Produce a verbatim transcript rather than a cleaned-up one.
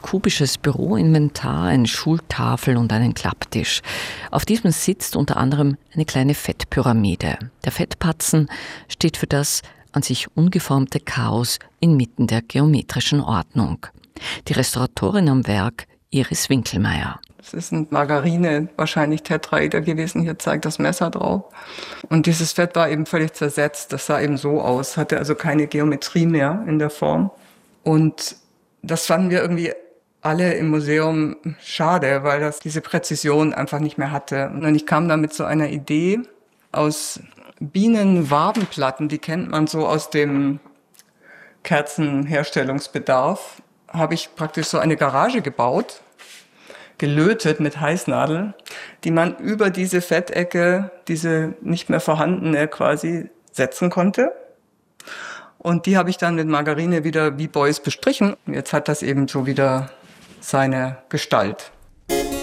kubisches Büroinventar, eine Schultafel und einen Klapptisch. Auf diesem sitzt unter anderem eine kleine Fettpyramide. Der Fettpatzen steht für das an sich ungeformte Chaos inmitten der geometrischen Ordnung. Die Restauratorin am Werk, Iris Winkelmeier. Es ist ein Margarine, wahrscheinlich Tetraeder gewesen. Hier zeigt das Messer drauf. Und dieses Fett war eben völlig zersetzt. Das sah eben so aus, hatte also keine Geometrie mehr in der Form. Und das fanden wir irgendwie alle im Museum schade, weil das diese Präzision einfach nicht mehr hatte. Und ich kam da mit so einer Idee aus Bienenwabenplatten, die kennt man so aus dem Kerzenherstellungsbedarf, habe ich praktisch so eine Garage gebaut, gelötet mit Heißnadeln, die man über diese Fettecke, diese nicht mehr vorhandene quasi, setzen konnte. Und die habe ich dann mit Margarine wieder wie Beuys bestrichen. Jetzt hat das eben so wieder seine Gestalt.